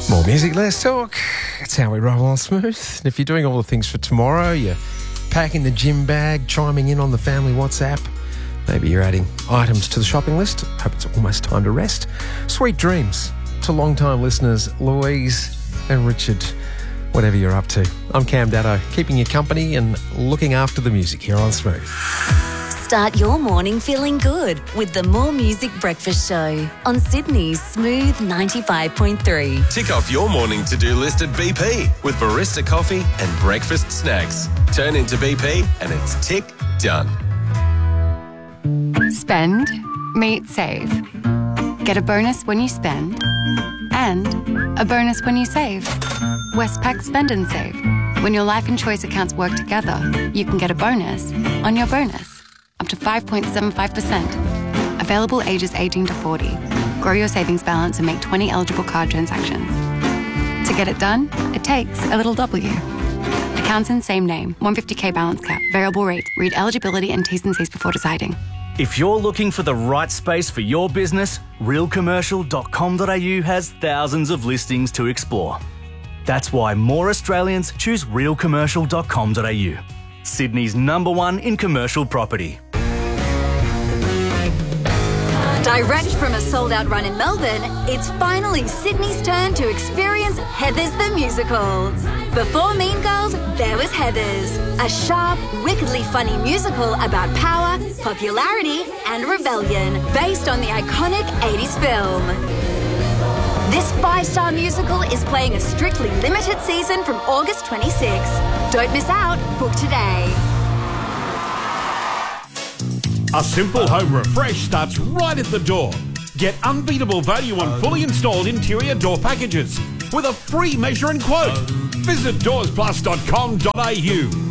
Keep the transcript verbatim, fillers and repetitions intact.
More music, less talk. That's how we roll on Smooth. And if you're doing all the things for tomorrow, you're packing the gym bag, chiming in on the family WhatsApp, maybe you're adding items to the shopping list. Hope it's almost time to rest. Sweet dreams to long-time listeners Louise and Richard, whatever you're up to. I'm Cam Datto, keeping you company and looking after the music here on Smooth. Start your morning feeling good with the More Music Breakfast Show on Sydney's Smooth ninety-five point three. Tick off your morning to-do list at B P with barista coffee and breakfast snacks. Turn into B P and it's tick done. Spend, meet, save. Get a bonus when you spend and a bonus when you save. Westpac Spend and Save. When your life and choice accounts work together, you can get a bonus on your bonus. Up to five point seven five percent. Available ages eighteen to forty. Grow your savings balance and make twenty eligible card transactions. To get it done, it takes a little W. Accounts in same name. one hundred fifty k balance cap. Variable rate. Read eligibility and T's and C's before deciding. If you're looking for the right space for your business, real commercial dot com dot a u has thousands of listings to explore. That's why more Australians choose real commercial dot com dot a u. Sydney's number one in commercial property. Direct from a sold-out run in Melbourne, it's finally Sydney's turn to experience Heathers the Musical. Before Mean Girls, there was Heathers, a sharp, wickedly funny musical about power, popularity and rebellion, based on the iconic eighties film. This five-star musical is playing a strictly limited season from August twenty-sixth. Don't miss out. Book today. A simple home refresh starts right at the door. Get unbeatable value on fully installed interior door packages with a free measure and quote. Visit doors plus dot com dot a u.